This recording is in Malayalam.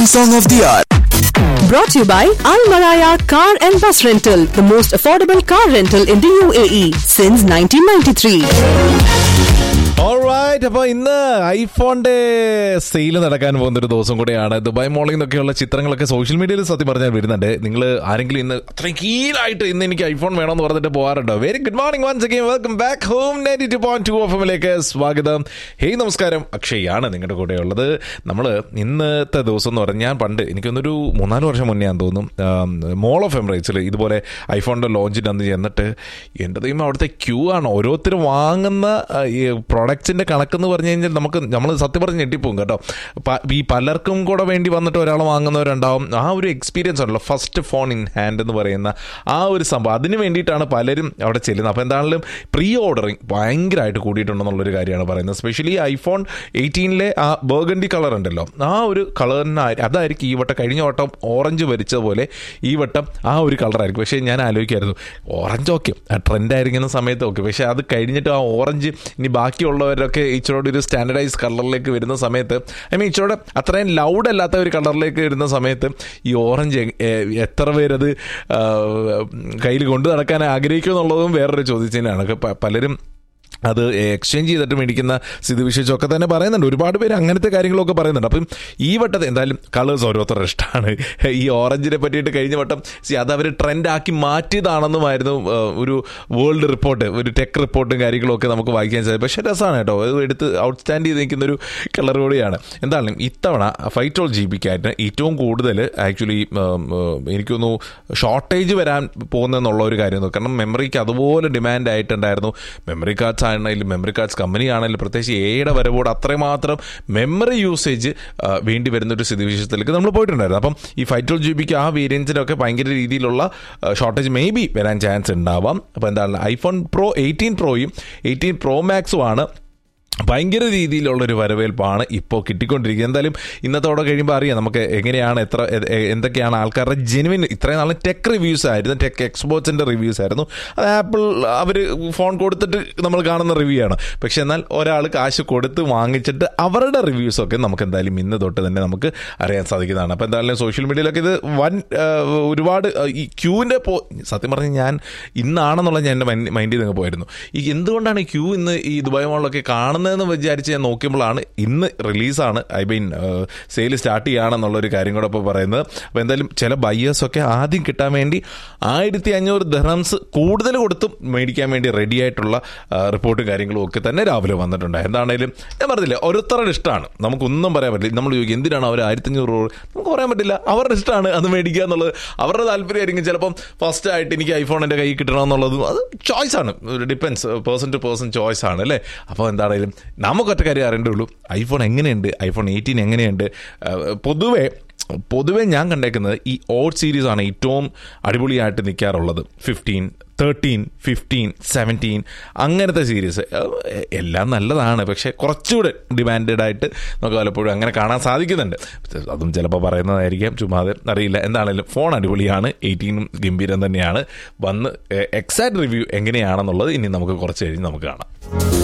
Song of the hour. Brought to you by Al Maraya Car and Bus Rental, the most affordable car rental in the UAE since 1993. Alright, അപ്പോൾ ഇന്ന് ഐഫോണിന്റെ സെയിൽ നടക്കാൻ പോകുന്നൊരു ദിവസം കൂടെയാണ്. ദുബായ് മോളിൽ നിന്നൊക്കെയുള്ള ചിത്രങ്ങളൊക്കെ സോഷ്യൽ മീഡിയയിൽ സത്യം പറഞ്ഞാൽ വരുന്നുണ്ട്. നിങ്ങൾ ആരെങ്കിലും ഇന്ന് അത്രയും കീഴായിട്ട് ഇന്ന് എനിക്ക് ഐഫോൺ വേണമെന്ന് പറഞ്ഞിട്ട് പോകാറുണ്ടോ? Very good morning once again, welcome back home 92.2 FM-ലേക്ക് സ്വാഗതം. ഹേയ് നമസ്കാരം, അക്ഷയാണ് നിങ്ങളുടെ കൂടെ ഉള്ളത്. നമ്മൾ ഇന്നത്തെ ദിവസം എന്ന് പറഞ്ഞാൽ ഞാൻ പണ്ട് എനിക്കൊന്നൊരു 3-4 വർഷം മുന്നേ ഞാൻ തോന്നും മോൾ ഓഫ് എമിറേറ്റ്സിൽ ഇതുപോലെ ഐഫോണിൻ്റെ ലോഞ്ചിന് അന്ന് ചെന്നിട്ട് എൻ്റെ ദൈവം അവിടുത്തെ ക്യൂ ആണ്. ഓരോരുത്തരും വാങ്ങുന്ന ഈ പ്രൊഡക്ട്സിൻ്റെ കണക്കെന്ന് പറഞ്ഞു കഴിഞ്ഞാൽ നമ്മൾ സത്യം പറഞ്ഞ് ഞെട്ടിപ്പോകും കേട്ടോ. ഈ പലർക്കും കൂടെ വേണ്ടി വന്നിട്ട് ഒരാൾ വാങ്ങുന്നവരുണ്ടാവും. ആ ഒരു എക്സ്പീരിയൻസ് ഉണ്ടല്ലോ, ഫസ്റ്റ് ഫോൺ ഇൻ ഹാൻഡ് എന്ന് പറയുന്ന ആ ഒരു സംഭവം, അതിന് വേണ്ടിയിട്ടാണ് പലരും അവിടെ ചെല്ലുന്നത്. അപ്പോൾ എന്താണെങ്കിലും പ്രീ ഓർഡറിങ് ഭയങ്കരമായിട്ട് കൂടിയിട്ടുണ്ടെന്നുള്ളൊരു കാര്യമാണ് പറയുന്നത്. സ്പെഷ്യലി ഐഫോൺ 18 ആ ബർഗണ്ടി കളർ ഉണ്ടല്ലോ, ആ ഒരു കളറിന് അതായിരിക്കും ഈ വട്ടം. കഴിഞ്ഞ വട്ടം ഓറഞ്ച് വരിച്ചതുപോലെ ഈ വട്ടം ആ ഒരു കളറായിരിക്കും. പക്ഷേ ഞാൻ ആലോചിക്കായിരുന്നു, ഓറഞ്ച് ഓക്കെ ട്രെൻഡായിരിക്കുന്ന സമയത്ത് ഓക്കെ, പക്ഷേ അത് കഴിഞ്ഞിട്ട് ആ ഓറഞ്ച് ഇനി ബാക്കിയുള്ളവരൊക്കെ ഇച്ചിരോട് ഒരു സ്റ്റാൻഡർഡൈസ് കളറിലേക്ക് വരുന്ന സമയത്ത്, ഇച്ചിരോടെ അത്രയും ലൗഡ് അല്ലാത്ത ഒരു കളറിലേക്ക് വരുന്ന സമയത്ത് ഈ ഓറഞ്ച് എത്ര പേരത് കയ്യിൽ കൊണ്ടു നടക്കാൻ ആഗ്രഹിക്കും എന്നുള്ളതും വേറൊരു ചോദ്യത്തിനാണ്. പലരും അത് എക്സ്ചേഞ്ച് ചെയ്തിട്ട് മേടിക്കുന്ന സ്ഥിതിവിശേഷമൊക്കെ തന്നെ പറയുന്നുണ്ട്. ഒരുപാട് പേര് അങ്ങനത്തെ കാര്യങ്ങളൊക്കെ പറയുന്നുണ്ട്. അപ്പം ഈ വട്ടത്തെ എന്തായാലും കളേഴ്സ് ഓരോരുത്തരുടെ ഇഷ്ടമാണ്. ഈ ഓറഞ്ചിനെ പറ്റിയിട്ട് കഴിഞ്ഞ വട്ടം അത് അവർ ട്രെൻഡാക്കി മാറ്റിയതാണെന്നുമായിരുന്നു ഒരു വേൾഡ് റിപ്പോർട്ട്, ഒരു ടെക് റിപ്പോർട്ടും കാര്യങ്ങളൊക്കെ നമുക്ക് വായിക്കാൻ സാധിക്കും. പക്ഷേ രസമാണ് കേട്ടോ, അത് എടുത്ത് ഔട്ട്സ്റ്റാൻഡ് ചെയ്ത് നിൽക്കുന്നൊരു കളർ കൂടിയാണ്. എന്തായാലും ഇത്തവണ 512 GB ഏറ്റവും കൂടുതൽ ആക്ച്വലി എനിക്കൊന്നു ഷോർട്ടേജ് വരാൻ പോകുന്നതെന്നുള്ള ഒരു കാര്യം. കാരണം മെമ്മറിക്ക് അതുപോലെ ഡിമാൻഡ് ആയിട്ടുണ്ടായിരുന്നു. മെമ്മറി കാർഡ്സ് ആണെങ്കിലും മെമ്മറി കാർഡ്സ് കമ്പനി ആണെങ്കിലും പ്രത്യേകിച്ച് എയുടെ വരവോട് അത്രമാത്രം മെമ്മറി യൂസേജ് വേണ്ടി വരുന്നൊരു സ്ഥിതിവിശേഷത്തിലേക്ക് നമ്മൾ പോയിട്ടുണ്ടായിരുന്നു. അപ്പം ഈ 512 GB ആ വേരിയൻസിനൊക്കെ ഭയങ്കര രീതിയിലുള്ള ഷോർട്ടേജ് മേ ബി വരാൻ ചാൻസ് ഉണ്ടാവാം. അപ്പോൾ എന്താണ് ഐഫോൺ പ്രോ 18 പ്രോയും 18 പ്രോ മാക്സും ആണ് ഭയങ്കര രീതിയിലുള്ളൊരു വരവേൽപ്പാണ് ഇപ്പോൾ കിട്ടിക്കൊണ്ടിരിക്കുന്നത്. എന്തായാലും ഇന്നത്തോടെ കഴിയുമ്പോൾ അറിയാം നമുക്ക് എങ്ങനെയാണ് എന്തൊക്കെയാണ് ആൾക്കാരുടെ ജെനുവിൻ. ഇത്രയും നാളെ ടെക് റിവ്യൂസ് ആയിരുന്നു, ടെക് എക്സ്പേർട്സിൻ്റെ റിവ്യൂസ് ആയിരുന്നു. അത് ആപ്പിൾ അവർ ഫോൺ കൊടുത്തിട്ട് നമ്മൾ കാണുന്ന റിവ്യൂ ആണ്. പക്ഷെ എന്നാൽ ഒരാൾ കാശ് കൊടുത്ത് വാങ്ങിച്ചിട്ട് അവരുടെ റിവ്യൂസൊക്കെ നമുക്ക് എന്തായാലും ഇന്ന് തൊട്ട് തന്നെ നമുക്ക് അറിയാൻ സാധിക്കുന്നതാണ്. അപ്പോൾ എന്തായാലും സോഷ്യൽ മീഡിയയിലൊക്കെ ഇത് ഒരുപാട് ഈ ക്യൂവിൻ്റെ സത്യം പറഞ്ഞാൽ ഞാൻ ഇന്നാണെന്നുള്ള ഞാൻ എൻ്റെ മൈൻഡിൽ നിന്ന് പോയിരുന്നു. ഈ എന്തുകൊണ്ടാണ് ക്യൂ ഇന്ന് ഈ ദുബായ് മോളിലൊക്കെ കാണുന്നത് എന്ന് വിചാരിച്ച് ഞാൻ നോക്കിയപ്പോഴാണ് ഇന്ന് റിലീസാണ്, സെയിൽ സ്റ്റാർട്ട് ചെയ്യുകയാണെന്നുള്ളൊരു കാര്യം കൂടെ ഇപ്പോൾ പറയുന്നത്. അപ്പോൾ എന്തായാലും ചില ബയ്യേഴ്സൊക്കെ ആദ്യം കിട്ടാൻ വേണ്ടി 1500 ദിർഹംസ് കൂടുതൽ കൊടുത്തും മേടിക്കാൻ വേണ്ടി റെഡി ആയിട്ടുള്ള റിപ്പോർട്ടും കാര്യങ്ങളും ഒക്കെ തന്നെ രാവിലെ വന്നിട്ടുണ്ട്. എന്താണെങ്കിലും ഞാൻ പറഞ്ഞില്ല, ഓരോരുത്തരുടെ ഇഷ്ടമാണ്, നമുക്കൊന്നും പറയാൻ പറ്റില്ല. നമ്മൾ ചോദിക്കും എന്തിനാണ് അവർ 1500, നമുക്ക് പറയാൻ പറ്റില്ല. അവരുടെ ഇഷ്ടമാണ് അത് മേടിക്കുക എന്നുള്ളത്, അവരുടെ താല്പര്യമായിരിക്കും. ചിലപ്പം ഫസ്റ്റ് ആയിട്ട് എനിക്ക് ഐഫോൺ എൻ്റെ കയ്യിൽ കിട്ടണമെന്നുള്ളതും അത് ചോയ്സാണ്, depends, person to person choice ആണ് അല്ലേ. അപ്പോൾ എന്താണെങ്കിലും നമുക്കൊറ്റ കാര്യം അറിയേണ്ടുള്ളൂ, ഐഫോൺ എങ്ങനെയുണ്ട്, ഐഫോൺ 18 എങ്ങനെയുണ്ട്. പൊതുവെ ഞാൻ കണ്ടേക്കുന്നത് ഈ ഓഡ് സീരീസ് ആണ് ഏറ്റവും അടിപൊളിയായിട്ട് നിൽക്കാറുള്ളത്. 15, 13, 15, 17 അങ്ങനത്തെ സീരീസ് എല്ലാം നല്ലതാണ്. പക്ഷേ കുറച്ചുകൂടെ ഡിമാൻഡഡ് ആയിട്ട് നമുക്ക് പലപ്പോഴും അങ്ങനെ കാണാൻ സാധിക്കുന്നുണ്ട്. അതും ചിലപ്പോൾ പറയുന്നതായിരിക്കാം, ചുമ്മാതെ അറിയില്ല. എന്താണെങ്കിലും ഫോൺ അടിപൊളിയാണ്, 18 ഗംഭീരം തന്നെയാണ്. വന്ന് എക്സാക്ട് റിവ്യൂ എങ്ങനെയാണെന്നുള്ളത് ഇനി നമുക്ക് കുറച്ച് കഴിഞ്ഞ് നമുക്ക് കാണാം.